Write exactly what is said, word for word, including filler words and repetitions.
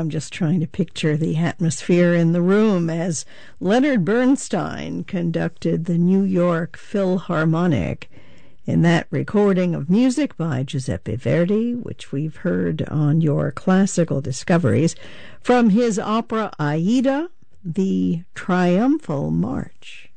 I'm just trying to picture the atmosphere in the room as Leonard Bernstein conducted the New York Philharmonic in that recording of music by Giuseppe Verdi, which we've heard on your classical discoveries, from his opera Aida, the Triumphal March.